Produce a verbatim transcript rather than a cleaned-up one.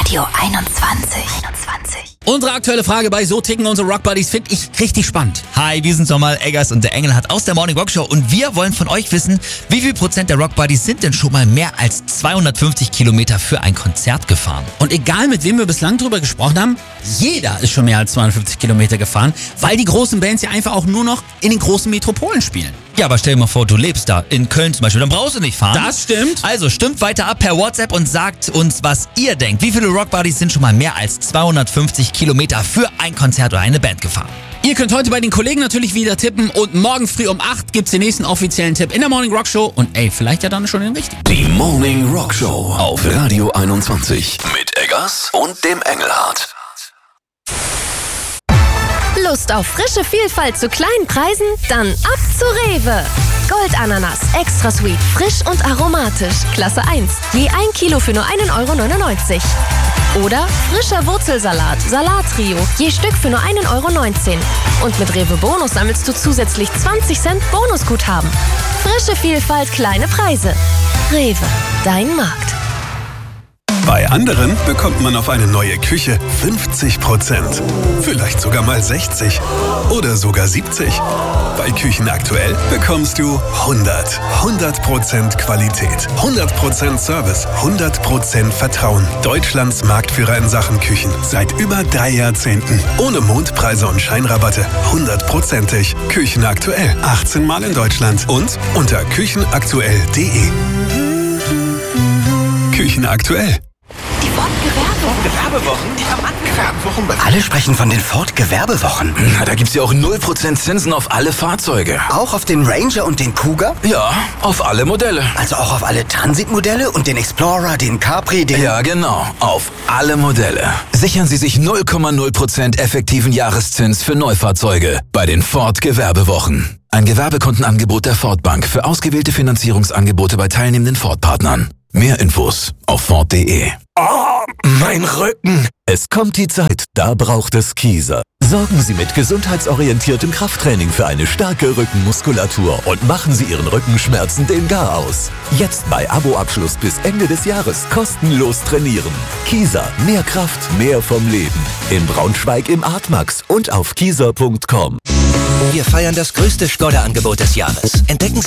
Radio einundzwanzig. einundzwanzig. Unsere aktuelle Frage bei So ticken unsere Rock Buddies finde ich richtig spannend. Hi, wir sind nochmal Eggers und der Engelhardt aus der Morning Rock Show und wir wollen von euch wissen, wie viel Prozent der Rock Buddies sind denn schon mal mehr als zweihundertfünfzig Kilometer für ein Konzert gefahren? Und egal mit wem wir bislang drüber gesprochen haben, jeder ist schon mehr als zweihundertfünfzig Kilometer gefahren, weil die großen Bands ja einfach auch nur noch in den großen Metropolen spielen. Ja, aber stell dir mal vor, du lebst da, in Köln zum Beispiel, dann brauchst du nicht fahren. Das stimmt. Also stimmt weiter ab per WhatsApp und sagt uns, was ihr denkt. Wie viele Rock Buddies sind schon mal mehr als zweihundertfünfzig Kilometer für ein Konzert oder eine Band gefahren? Ihr könnt heute bei den Kollegen natürlich wieder tippen und morgen früh um acht gibt's den nächsten offiziellen Tipp in der Morning Rock Show und ey, vielleicht ja dann schon den richtigen. Die Morning Rock Show auf Radio einundzwanzig mit Eggers und dem Engelhardt. Lust auf frische Vielfalt zu kleinen Preisen? Dann ab zu Rewe. Goldananas, extra sweet, frisch und aromatisch. Klasse eins, je ein Kilo für nur einen Euro neunundneunzig. Oder frischer Wurzelsalat, Salattrio, je Stück für nur einen Euro neunzehn. Und mit Rewe Bonus sammelst du zusätzlich zwanzig Cent Bonusguthaben. Frische Vielfalt, kleine Preise. Rewe, dein Markt. Bei anderen bekommt man auf eine neue Küche fünfzig Prozent. Vielleicht sogar mal sechzig oder sogar siebzig. Bei Küchen aktuell bekommst du hundert. hundert Prozent Qualität, hundert Prozent Service, hundert Prozent Vertrauen. Deutschlands Marktführer in Sachen Küchen. Seit über drei Jahrzehnten. Ohne Mondpreise und Scheinrabatte. hundertprozentig. Küchen aktuell. achtzehn Mal in Deutschland. Und unter küchenaktuell punkt de. Küchen aktuell. Die Ford-Gewerbewochen. Gewerbewochen? Ja, Mann, Gewerbewochen. Alle sprechen von den Ford-Gewerbewochen. Na, da gibt's ja auch null Prozent Zinsen auf alle Fahrzeuge. Auch auf den Ranger und den Cougar? Ja, auf alle Modelle. Also auch auf alle Transit-Modelle und den Explorer, den Capri, den... Ja, genau. Auf alle Modelle. Sichern Sie sich null Komma null Prozent effektiven Jahreszins für Neufahrzeuge bei den Ford-Gewerbewochen. Ein Gewerbekundenangebot der Ford Bank für ausgewählte Finanzierungsangebote bei teilnehmenden Ford-Partnern. Mehr Infos auf Ford punkt de. Oh, mein Rücken. Es kommt die Zeit, da braucht es Kieser. Sorgen Sie mit gesundheitsorientiertem Krafttraining für eine starke Rückenmuskulatur und machen Sie Ihren Rückenschmerzen den Gar aus. Jetzt bei Aboabschluss bis Ende des Jahres kostenlos trainieren. Kieser, mehr Kraft, mehr vom Leben. In Braunschweig im Artmax und auf kieser punkt com. Wir feiern das größte Skoda-Angebot des Jahres. Entdecken Sie